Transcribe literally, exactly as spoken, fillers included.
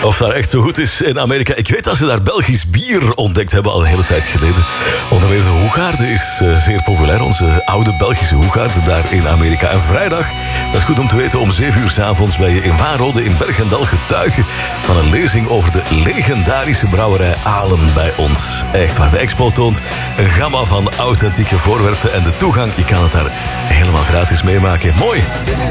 Of dat echt zo goed is in Amerika. Ik weet dat ze daar Belgisch bier ontdekt hebben al een hele tijd geleden. Onder meer de Hoegaarde is uh, zeer populair. Onze oude Belgische Hoegaarde daar in Amerika. En vrijdag, dat is goed om te weten, om zeven uur 's avonds ben je in Waarode in Bergendal getuige van een lezing over de legendarische brouwerij Alen bij ons. Echt waar, de expo toont een gamma van authentieke voorwerpen en de toegang, je kan het daar helemaal gratis meemaken. Mooi! Dit is